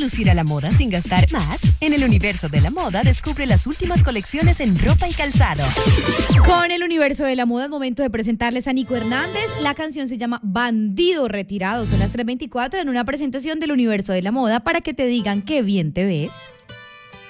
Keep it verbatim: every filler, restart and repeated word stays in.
lucir a la moda sin gastar más? En el universo de la moda descubre las últimas colecciones en ropa y calzado. Con el universo de la moda es momento de presentarles a Nico Hernández. La canción se llama Bandido Retirado. Son las tres veinticuatro en una presentación del universo de la moda para que te digan qué bien te ves.